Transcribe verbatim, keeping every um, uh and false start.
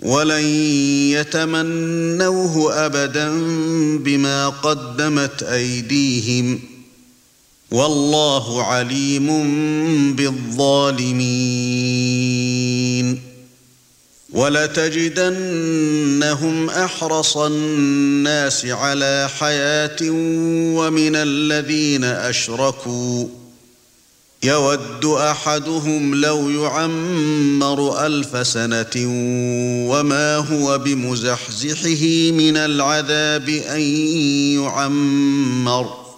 ولن يتمنوه أبدا بما قدمت أيديهم والله عليم بالظالمين ولتجدنهم أحرص الناس على حياة ومن الذين أشركوا يود أحدهم لو يعمر ألف سنة وما هو بمزحزحه من العذاب أن يعمر